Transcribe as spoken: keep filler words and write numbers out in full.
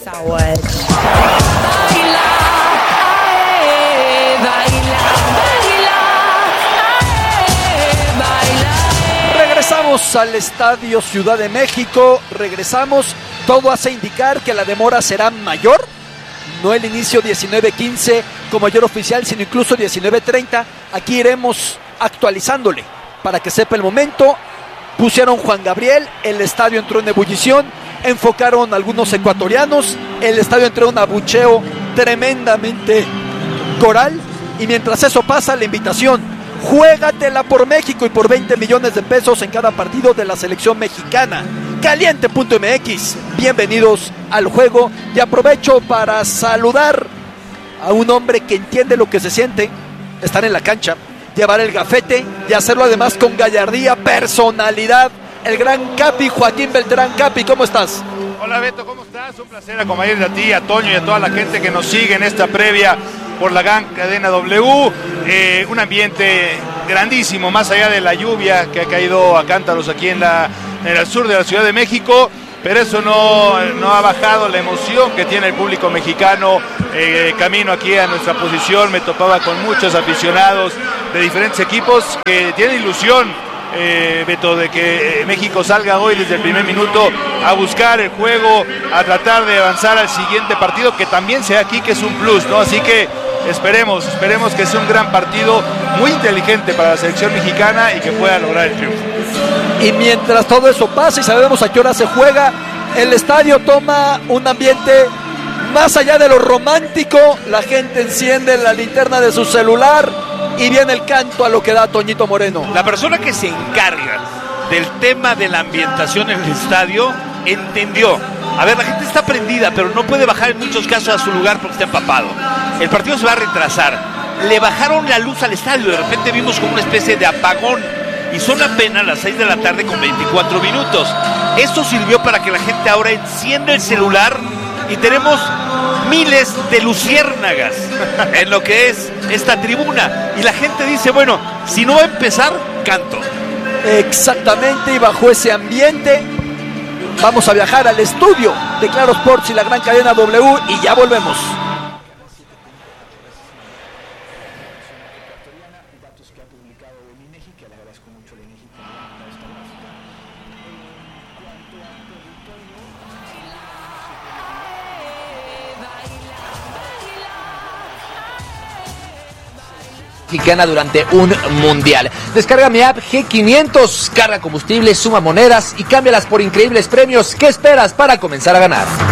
Regresamos al Estadio Ciudad de México, regresamos, todo hace indicar que la demora será mayor, no el inicio diecinueve quince como mayor oficial, sino incluso diecinueve treinta, aquí iremos actualizándole para que sepa el momento. Pusieron Juan Gabriel, el estadio entró en ebullición, enfocaron algunos ecuatorianos, el estadio entró en un abucheo tremendamente coral, y mientras eso pasa, la invitación: juégatela por México y por veinte millones de pesos en cada partido de la selección mexicana. Caliente punto M X, bienvenidos al juego, y aprovecho para saludar a un hombre que entiende lo que se siente estar en la cancha, llevar el gafete y hacerlo además con gallardía, personalidad, el gran Capi, Joaquín Beltrán. Capi, ¿cómo estás? Hola Beto, ¿cómo estás? Un placer acompañarte a ti, a Toño y a toda la gente que nos sigue en esta previa por la gran cadena W. Eh, un ambiente grandísimo, más allá de la lluvia que ha caído a cántaros aquí en, la, en el sur de la Ciudad de México, pero eso no, no ha bajado la emoción que tiene el público mexicano. Eh, camino aquí a nuestra posición, me topaba con muchos aficionados de diferentes equipos que tienen ilusión, eh, Beto, de que México salga hoy desde el primer minuto a buscar el juego, a tratar de avanzar al siguiente partido, que también sea aquí, que es un plus, ¿no? Así que esperemos, esperemos que sea un gran partido, muy inteligente para la selección mexicana y que pueda lograr el triunfo. Y mientras todo eso pasa y sabemos a qué hora se juega, el estadio toma un ambiente más allá de lo romántico. La gente enciende la linterna de su celular y viene el canto a lo que da Toñito Moreno. La persona que se encarga del tema de la ambientación en el estadio entendió. A ver, la gente está prendida, pero no puede bajar en muchos casos a su lugar porque está empapado. El partido se va a retrasar. Le bajaron la luz al estadio, de repente vimos como una especie de apagón. Y son apenas las seis de la tarde con veinticuatro minutos. Esto sirvió para que la gente ahora encienda el celular y tenemos miles de luciérnagas en lo que es esta tribuna. Y la gente dice, bueno, si no va a empezar, canto. Exactamente, y bajo ese ambiente vamos a viajar al estudio de Claro Sports y la gran cadena W y ya volvemos. Mexicana durante un mundial. Descarga mi app G quinientos, carga combustible, suma monedas y cámbialas por increíbles premios. ¿Qué esperas para comenzar a ganar?